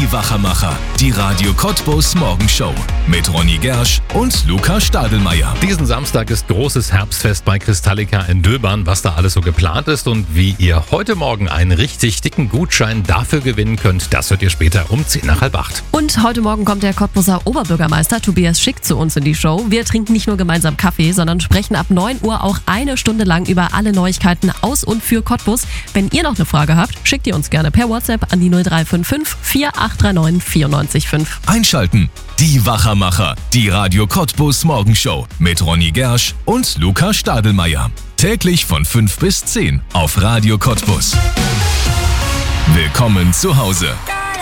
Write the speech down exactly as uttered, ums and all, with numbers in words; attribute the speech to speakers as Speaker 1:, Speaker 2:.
Speaker 1: Die Wachermacher, die Radio Cottbus Morgenshow mit Ronny Gersch und Luca Stadelmeier.
Speaker 2: Diesen Samstag ist großes Herbstfest bei Kristallica in Döbern. Was da alles so geplant ist und wie ihr heute Morgen einen richtig dicken Gutschein dafür gewinnen könnt, das hört ihr später um zehn nach halb acht.
Speaker 3: Und heute Morgen kommt der Cottbuser Oberbürgermeister Tobias Schick zu uns in die Show. Wir trinken nicht nur gemeinsam Kaffee, sondern sprechen ab neun Uhr auch eine Stunde lang über alle Neuigkeiten aus und für Cottbus. Wenn ihr noch eine Frage habt, schickt ihr uns gerne per WhatsApp an die null drei fünf fünf vier acht drei neun vier neun fünf.
Speaker 1: Einschalten. Die Wachermacher, die Radio Cottbus Morgenshow mit Ronny Gersch und Luca Stadelmeier. Täglich von fünf bis zehn auf Radio Cottbus. Willkommen zu Hause.